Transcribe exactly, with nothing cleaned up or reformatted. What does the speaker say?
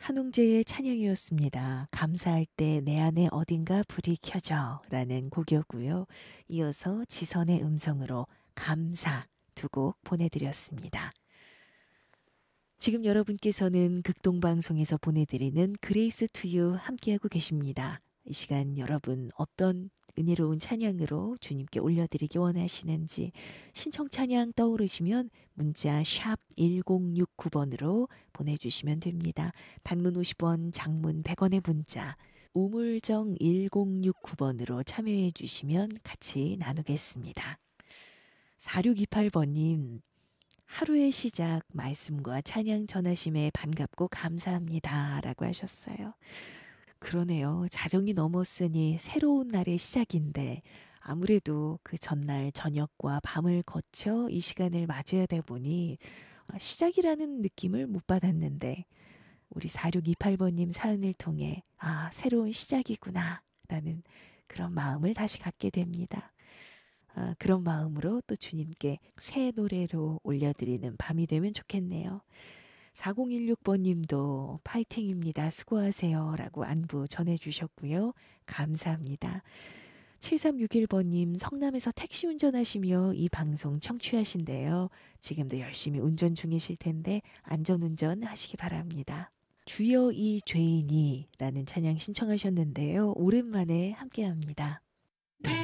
한웅재의 찬양이었습니다. 감사할 때 내 안에 어딘가 불이 켜져 라는 곡이었고요. 이어서 지선의 음성으로 감사 두 곡 보내드렸습니다. 지금 여러분께서는 극동방송에서 보내드리는 그레이스 투유 함께하고 계십니다. 이 시간 여러분 어떤 은혜로운 찬양으로 주님께 올려드리기 원하시는지 신청 찬양 떠오르시면 문자 샵 일공육구 번으로 보내주시면 됩니다. 단문 오십 원, 장문 백 원의 문자 우물정 일공육구 번으로 참여해 주시면 같이 나누겠습니다. 사육이팔 번님 하루의 시작 말씀과 찬양 전하심에 반갑고 감사합니다 라고 하셨어요. 그러네요. 자정이 넘었으니 새로운 날의 시작인데 아무래도 그 전날 저녁과 밤을 거쳐 이 시간을 맞이해야 되다 보니 시작이라는 느낌을 못 받았는데 우리 사육이팔 번님 사연을 통해 아 새로운 시작이구나 라는 그런 마음을 다시 갖게 됩니다. 아, 그런 마음으로 또 주님께 새 노래로 올려드리는 밤이 되면 좋겠네요. 사공일육 번님도 파이팅입니다. 수고하세요. 라고 안부 전해주셨고요. 감사합니다. 칠삼육일 번님 성남에서 택시 운전하시며 이 방송 청취하신대요. 지금도 열심히 운전 중이실 텐데 안전운전 하시기 바랍니다. 주여 이 죄인이 라는 찬양 신청하셨는데요. 오랜만에 함께합니다.